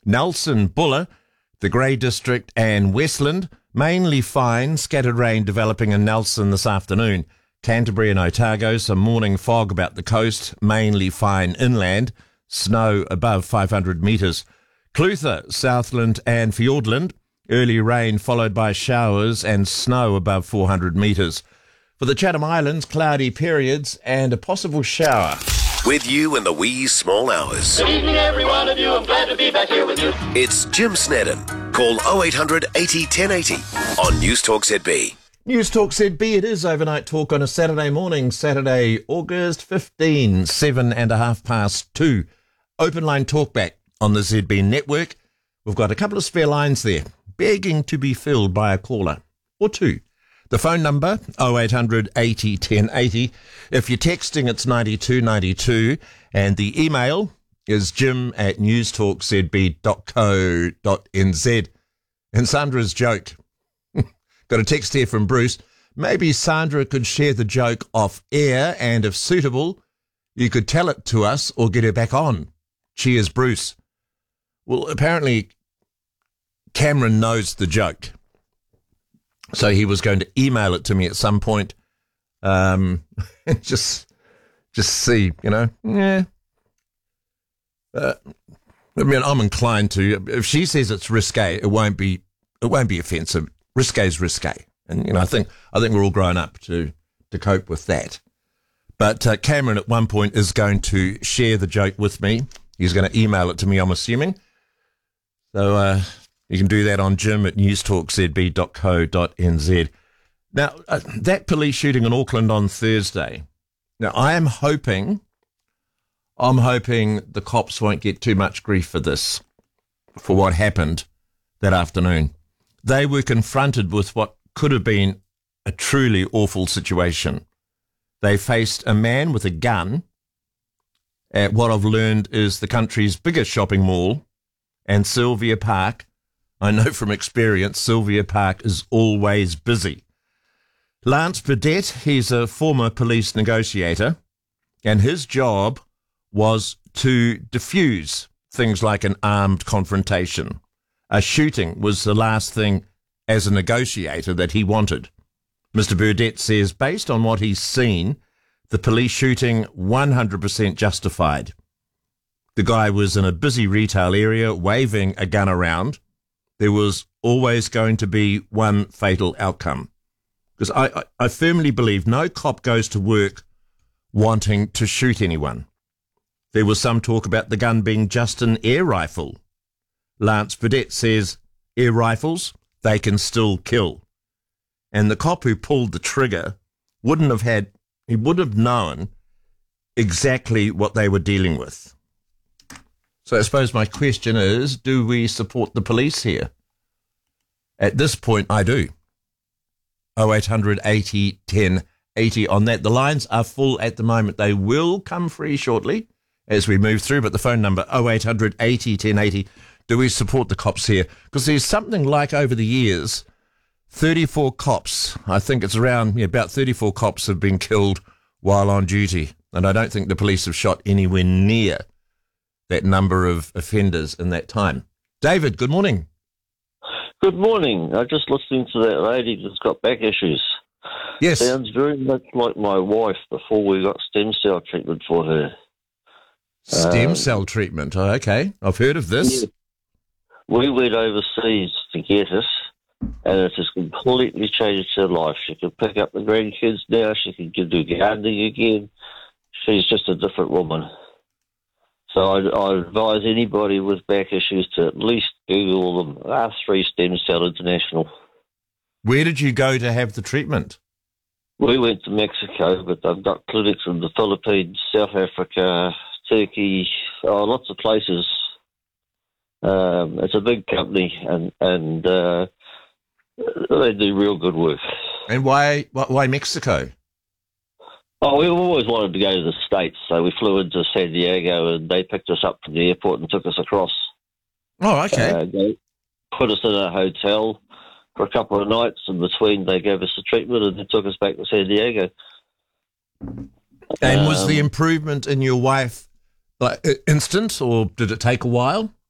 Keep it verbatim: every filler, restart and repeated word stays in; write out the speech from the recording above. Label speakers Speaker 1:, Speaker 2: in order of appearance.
Speaker 1: Nelson, Buller, the Grey District and Westland, mainly fine. Scattered rain developing in Nelson this afternoon. Canterbury and Otago, some morning fog about the coast, mainly fine inland. Snow above five hundred metres. Clutha, Southland and Fiordland, early rain followed by showers and snow above four hundred metres. For the Chatham Islands, cloudy periods and a possible shower.
Speaker 2: With you in the wee small hours.
Speaker 3: Good evening, every one of you. I'm glad to be back here with you.
Speaker 2: It's Jim Snedden. Call oh eight hundred eighty ten eighty on News Talk Z B.
Speaker 1: News Talk Z B, it is overnight talk on a Saturday morning, Saturday, August fifteenth, seven and a half past two. Open line talkback on the Z B network. We've got a couple of spare lines there, begging to be filled by a caller or two. The phone number, oh eight hundred eighty ten eighty. If you're texting, it's ninety-two ninety-two. And the email is jim at newstalkzb.co.nz. And Sandra's joke. Got a text here from Bruce. Maybe Sandra could share the joke off air, and if suitable, you could tell it to us or get her back on. Cheers, Bruce. Well, apparently Cameron knows the joke. So he was going to email it to me at some point. Um, just, just see, you know. Yeah. Uh, I mean, I'm inclined to. If she says it's risque, it won't be. It won't be offensive. Risque is risque, and you know, I think I think we're all grown up to to cope with that. But uh, Cameron at one point is going to share the joke with me. He's going to email it to me, I'm assuming. So uh, you can do that on jim at newstalkzb.co.nz. Now, uh, that police shooting in Auckland on Thursday. Now, I am hoping, I'm hoping the cops won't get too much grief for this, for what happened that afternoon. They were confronted with what could have been a truly awful situation. They faced a man with a gun at what I've learned is the country's biggest shopping mall, and Sylvia Park. I know from experience, Sylvia Park is always busy. Lance Burdett, he's a former police negotiator, and his job was to defuse things like an armed confrontation. A shooting was the last thing as a negotiator that he wanted. Mister Burdett says, based on what he's seen, the police shooting one hundred percent justified. The guy was in a busy retail area waving a gun around. There was always going to be one fatal outcome. Because I, I, I firmly believe no cop goes to work wanting to shoot anyone. There was some talk about the gun being just an air rifle. Lance Burdett says, air rifles, they can still kill. And the cop who pulled the trigger wouldn't have had, he would have known exactly what they were dealing with. So I suppose my question is, do we support the police here? At this point, I do. oh eight hundred eighty ten eighty on that. The lines are full at the moment. They will come free shortly as we move through, but the phone number, oh eight hundred eighty ten eighty. Do we support the cops here? Because there's something like over the years, thirty-four cops, I think it's around, yeah, about thirty-four cops have been killed while on duty. And I don't think the police have shot anywhere near that number of offenders in that time. David, good morning.
Speaker 4: Good morning. I'm just listening to that lady that's got back issues.
Speaker 1: Yes.
Speaker 4: Sounds very much like my wife before we got stem cell treatment for her.
Speaker 1: Stem
Speaker 4: um,
Speaker 1: cell treatment. Oh, okay. I've heard of this.
Speaker 4: Yeah. We went overseas to get it, and it has completely changed her life. She can pick up the grandkids now. She can do gardening again. She's just a different woman. So I, I advise anybody with back issues to at least Google them. R three Stem Cell International.
Speaker 1: Where did you go to have the treatment?
Speaker 4: We went to Mexico, but they've got clinics in the Philippines, South Africa, Turkey, oh, lots of places. Um, it's a big company, and and uh, they do real good work.
Speaker 1: And why why Mexico?
Speaker 4: Oh, we always wanted to go to the States, so we flew into San Diego, and they picked us up from the airport and took us across.
Speaker 1: Oh, okay.
Speaker 4: Uh, they put us in a hotel for a couple of nights. In between, they gave us the treatment and then took us back to San Diego.
Speaker 1: And was
Speaker 4: um,
Speaker 1: the improvement in your wife like instant, or did it take a while?